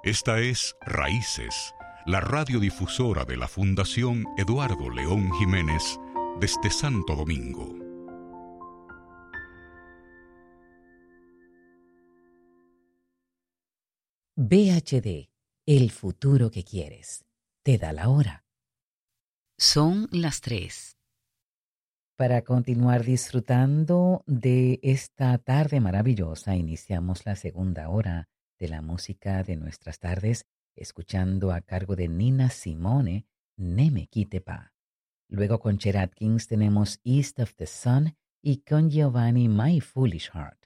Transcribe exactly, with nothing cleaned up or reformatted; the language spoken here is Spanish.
Esta es Raíces, la radiodifusora de la Fundación Eduardo León Jiménez desde Santo Domingo. V H D, el futuro que quieres. Te da la hora. Son las tres. Para continuar disfrutando de esta tarde maravillosa, iniciamos la segunda hora de la música de nuestras tardes, escuchando a cargo de Nina Simone, Ne me quite pa. Luego con Chet Atkins tenemos East of the Sun y con Giovanni My Foolish Heart.